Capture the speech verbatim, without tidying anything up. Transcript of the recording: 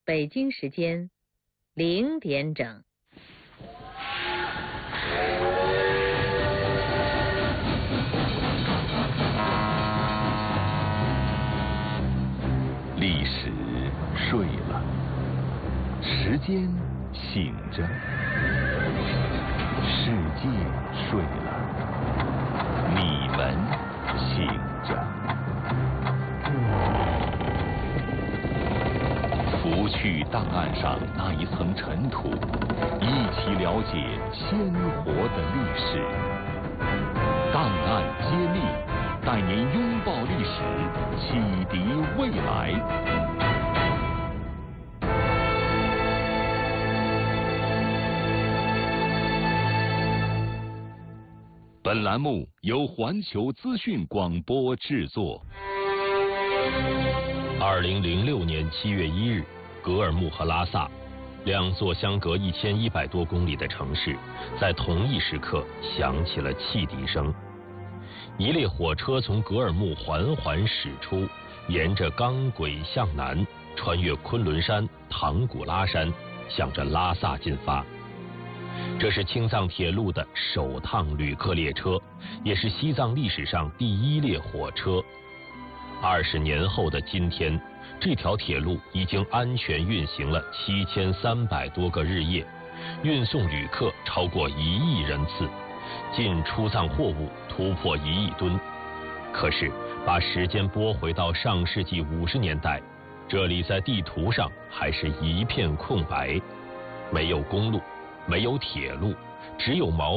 北京时间零点整。 历史睡了，时间醒着，世界睡了，你们醒着。拂去档案上那一层尘土，一起了解鲜活的历史。档案揭秘，带您拥抱历史，启迪未来。本栏目由环球资讯广播制作。 二零零六年七月一日，格尔木和拉萨两座相隔一千一百多公里的城市，在同一时刻响起了汽笛声。一列火车从格尔木缓缓驶出，沿着钢轨向南，穿越昆仑山、唐古拉山，向着拉萨进发。这是青藏铁路的首趟旅客列车，也是西藏历史上第一列火车。二十年后的今天，这条铁路已经安全运行了七千三百多个日夜，运送旅客超过一亿人次，进出藏货物突破一亿吨。可是，把时间拨回到上世纪五十年代，这里在地图上还是一片空白，没有公路，没有铁路，只有毛